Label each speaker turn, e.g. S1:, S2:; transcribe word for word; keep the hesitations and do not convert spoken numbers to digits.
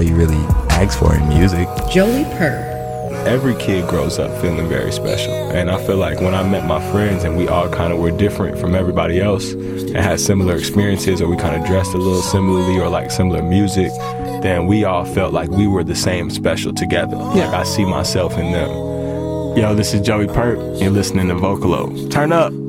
S1: you really ask for in music.
S2: Joey Purp.
S3: Every kid grows up feeling very special, and I feel like when I met my friends and we all kind of were different from everybody else and had similar experiences, or we kind of dressed a little similarly or like similar music, then we all felt like we were the same special together.
S4: Yeah.
S3: Like I see myself in them. Yo, this is Joey Purp. You're listening to Vocalo. Turn up.